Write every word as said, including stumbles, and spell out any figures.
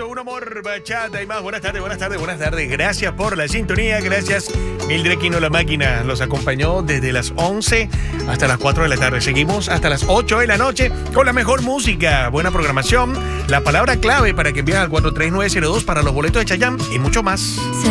Esto es Un Amor Bachata y más. Buenas tardes, buenas tardes, buenas tardes. Gracias por la sintonía. Gracias, Mildred Quino, la máquina. Los acompañó desde las once hasta las cuatro de la tarde. Seguimos hasta las ocho de la noche con la mejor música, buena programación, la palabra clave para que envíes al cuatro tres nueve cero dos para los boletos de Chayanne y mucho más.